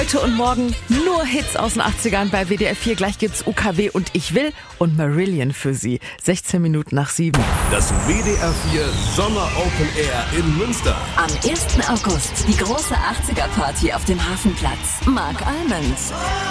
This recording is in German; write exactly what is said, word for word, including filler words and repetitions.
Heute und morgen nur Hits aus den achtzigern bei W D R vier. Gleich gibt's U K W und Ich will und Marillion für Sie. sechzehn Minuten nach sieben. Das W D R vier Sommer Open Air in Münster. Am ersten August die große achtziger Party auf dem Hafenplatz. Mark Almond.